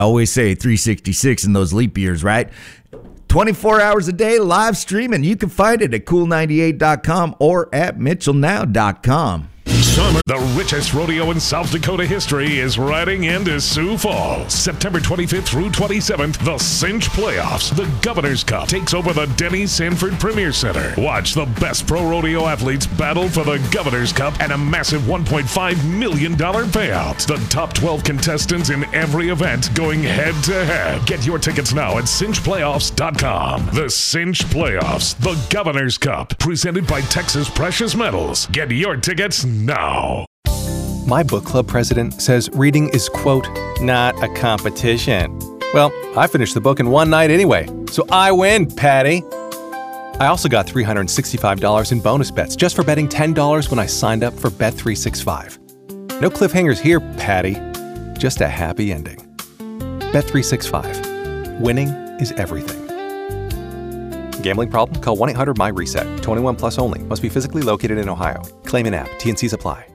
always say 366 in those leap years, right? 24 hours a day live streaming. You can find it at cool98.com or at mitchellnow.com. Summer, the richest rodeo in South Dakota history, is riding into Sioux Falls. September 25th through 27th, the Cinch Playoffs. The Governor's Cup takes over the Denny Sanford Premier Center. Watch the best pro rodeo athletes battle for the Governor's Cup and a massive $1.5 million payout. The top 12 contestants in every event going head-to-head. Get your tickets now at cinchplayoffs.com. The Cinch Playoffs, the Governor's Cup, presented by Texas Precious Metals. Get your tickets now. My book club president says reading is, quote, not a competition. Well, I finished the book in one night anyway, so I win, Patty. I also got $365 in bonus bets just for betting $10 when I signed up for Bet365. No cliffhangers here, Patty. Just a happy ending. Bet365. Winning is everything. Gambling problem? Call 1-800-MY-RESET. 21 plus only. Must be physically located in Ohio. Claim in app. T&Cs apply.